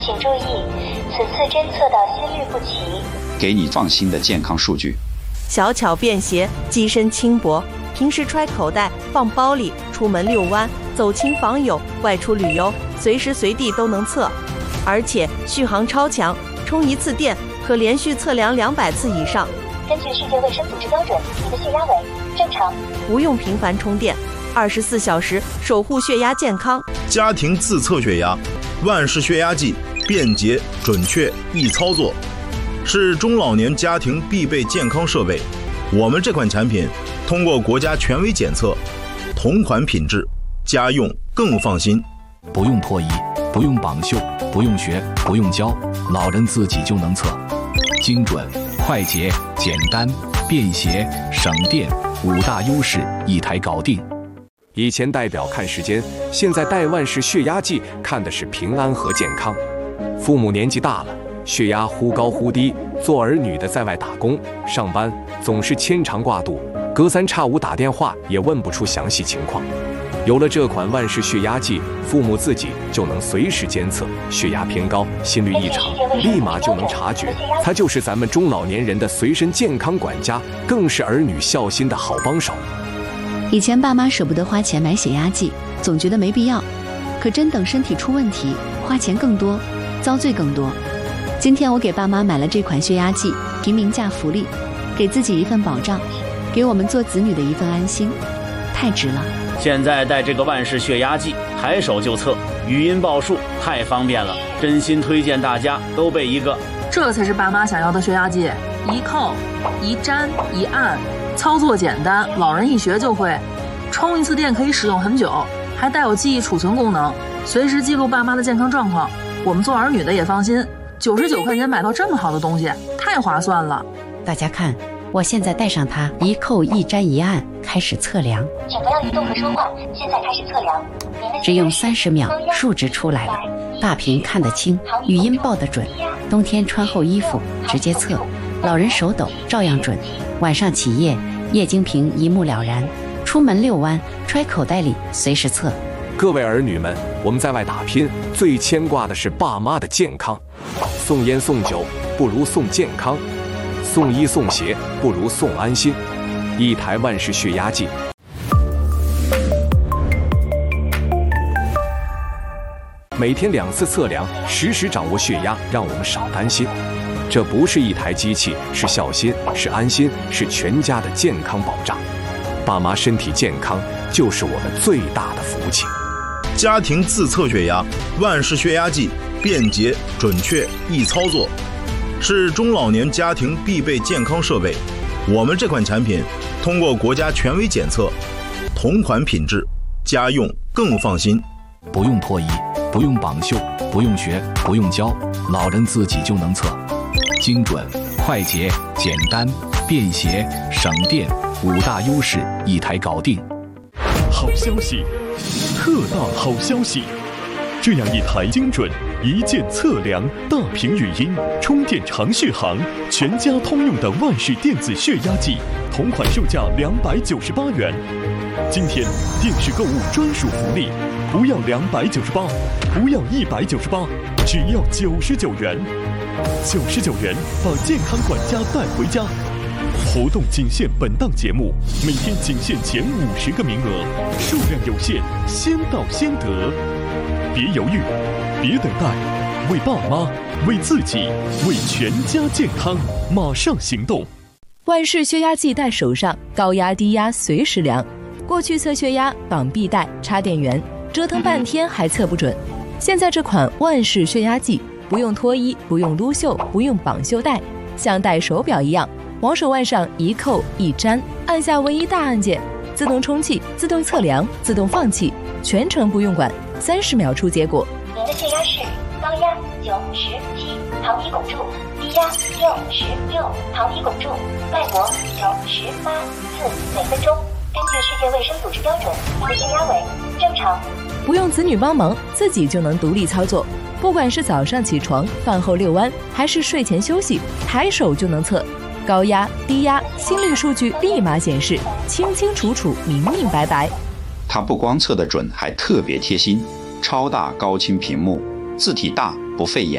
请注意，此次侦测到心律不齐， 给你放心的健康数据。 小巧便携，机身轻薄，平时揣口袋放包里，出门遛弯、走亲访友、外出旅游，随时随地都能测。而且续航超强，充一次电可连续测量200次以上。 根据世界卫生组织标准，你的血压为正常， 不用频繁充电，24小时守护血压健康。 家庭自测血压，万氏血压计，便捷、准确、易操作，是中老年家庭必备健康设备。我们这款产品通过国家权威检测，同款品质，家用更放心。 不用脱衣，不用绑袖，不用学，不用教，老人自己就能测，精准、快捷、简单、便携、省电，5大优势一台搞定。 以前戴表看时间，现在戴万氏血压计看的是平安和健康。父母年纪大了，血压忽高忽低，做儿女的在外打工上班总是牵肠挂肚，隔3差5打电话也问不出详细情况。有了这款万氏血压计，父母自己就能随时监测血压偏高、心律异常，立马就能察觉。它就是咱们中老年人的随身健康管家，更是儿女孝心的好帮手。 以前爸妈舍不得花钱买血压计，总觉得没必要，可真等身体出问题，花钱更多，遭罪更多。今天我给爸妈买了这款血压计，平民价福利，给自己一份保障，给我们做子女的一份安心，太值了。 现在带这个万氏血压计，抬手就测，语音报数，太方便了，真心推荐大家都备一个。 这才是爸妈想要的血压计，一扣、一粘、一按，操作简单，老人一学就会。充一次电可以使用很久，还带有记忆储存功能，随时记录爸妈的健康状况。我们做儿女的也放心，99块钱买到这么好的东西，太划算了。 大家看，我现在带上它，一扣一粘一按，开始测量。 请不要移动和说话，现在开始测量。 只用30秒，数值出来了，大屏看得清，语音报得准。冬天穿厚衣服直接测，老人手抖照样准。晚上起夜，液晶屏一目了然。出门遛弯，揣口袋里随时测。 各位儿女们，我们在外打拼，最牵挂的是爸妈的健康。送烟送酒不如送健康，送衣送鞋不如送安心。一台万氏血压计，每天2次测量，实时掌握血压，让我们少担心。这不是一台机器，是孝心，是安心，是全家的健康保障。爸妈身体健康就是我们最大的福气。 家庭自测血压，万氏血压计，便捷、准确、易操作，是中老年家庭必备健康设备。我们这款产品通过国家权威检测，同款品质，家用更放心。 不用脱衣，不用绑袖，不用学，不用教，老人自己就能测，精准、快捷、简单、便携、省电，5大优势一台搞定。 好消息，特大好消息！这样一台精准、一键测量、大屏语音、充电长续航、全家通用的万氏电子血压计，同款售价298元。今天电视购物专属福利，不要298，不要198，只要99元。99元把健康管家带回家。活动仅限本档节目，每天仅限前50个名额，数量有限，先到先得。别犹豫，别等待，为爸妈，为自己，为全家健康，马上行动！ 万氏血压计戴手上，高压低压随时量。过去测血压绑臂带、插电源，折腾半天还测不准。现在这款万氏血压计，不用脱衣，不用撸袖，不用绑袖带，像戴手表一样。往手腕上一扣一粘，按下唯一大按键，自动充气、自动测量、自动放气，全程不用管，30秒出结果。 您的血压是高压97毫米汞柱，低压66毫米汞柱，脉搏98次每分钟。根据世界卫生组织标准，您的血压为正常。 不用子女帮忙，自己就能独立操作。不管是早上起床、饭后遛弯，还是睡前休息，抬手就能测。高压、低压、心率数据立马显示，清清楚楚、明明白白。 它不光测得准，还特别贴心，超大高清屏幕，字体大不费眼。